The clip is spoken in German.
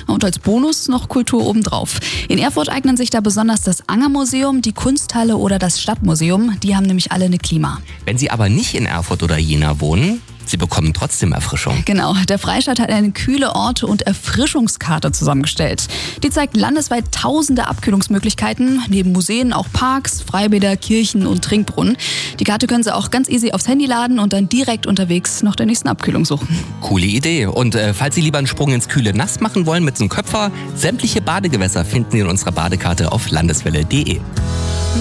Und als Bonus noch Kultur obendrauf. In Erfurt eignen sich da besonders das Angermuseum, die Kunsthalle oder das Stadtmuseum. Die haben nämlich alle eine Klima. Wenn Sie aber nicht in Erfurt oder Jena wohnen, Sie bekommen trotzdem Erfrischung. Genau, der Freistaat hat eine kühle Orte- und Erfrischungskarte zusammengestellt. Die zeigt landesweit tausende Abkühlungsmöglichkeiten, neben Museen auch Parks, Freibäder, Kirchen und Trinkbrunnen. Die Karte können Sie auch ganz easy aufs Handy laden und dann direkt unterwegs nach der nächsten Abkühlung suchen. Coole Idee. Und falls Sie lieber einen Sprung ins kühle Nass machen wollen mit so einem Köpfer, sämtliche Badegewässer finden Sie in unserer Badekarte auf landeswelle.de.